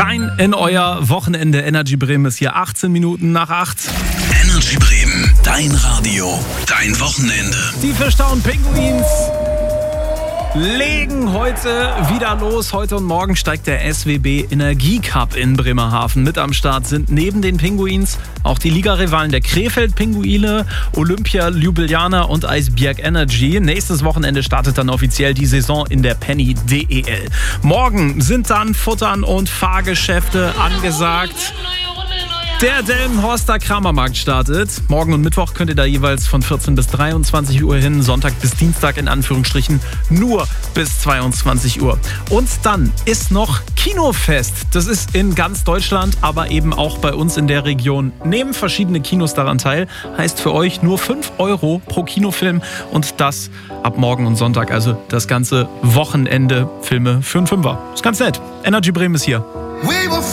rein in euer Wochenende. Energy Bremen ist hier 18 Minuten nach 8. Energy Bremen, dein Radio, dein Wochenende. Die Fischtown Pinguins legen heute wieder los. Heute und morgen steigt der SWB Energie Cup in Bremerhaven. Mit am Start sind neben den Pinguins auch die Ligarivalen der Krefeld Pinguine, Olympia Ljubljana und Eisbjerg Energy. Nächstes Wochenende startet dann offiziell die Saison in der Penny DEL. Morgen sind dann Futtern und Fahrgeschäfte angesagt. Der Delmenhorster Kramermarkt startet. Morgen und Mittwoch könnt ihr da jeweils von 14 bis 23 Uhr hin, Sonntag bis Dienstag in Anführungsstrichen nur bis 22 Uhr. Und dann ist noch Kinofest. Das ist in ganz Deutschland, aber eben auch bei uns in der Region. Nehmen verschiedene Kinos daran teil. Heißt für euch nur 5 Euro pro Kinofilm und das ab morgen und Sonntag. Also das ganze Wochenende Filme für einen Fünfer. Ist ganz nett. Energy Bremen ist hier.